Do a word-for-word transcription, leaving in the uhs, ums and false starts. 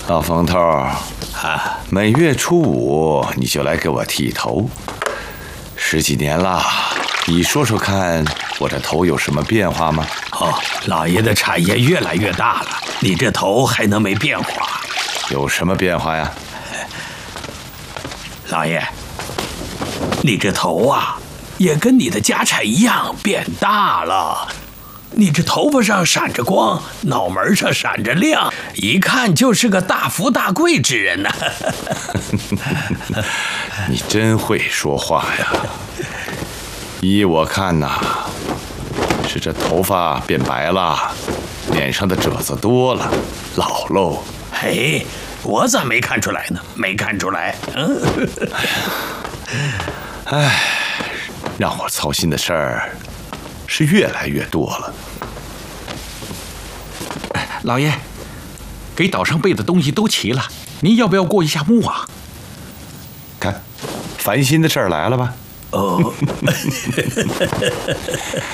老冯头啊，每月初五你就来给我剃头，十几年了，你说说看，我这头有什么变化吗？ 哦，老爷的产业越来越大了，你这头还能没变化？ 有什么变化呀？ 老爷，你这头啊，也跟你的家产一样变大了。你这头发上闪着光，脑门上闪着亮，一看就是个大富大贵之人呐、 啊。你真会说话呀！依我看呐，是这头发变白了，脸上的褶子多了，老喽。 嘿，我咋没看出来呢？没看出来。嗯。 唉，让我操心的事儿是越来越多了。 老爷，给岛上备的东西都齐了，您要不要过一下墓啊？ 看，烦心的事儿来了吧？ 哦。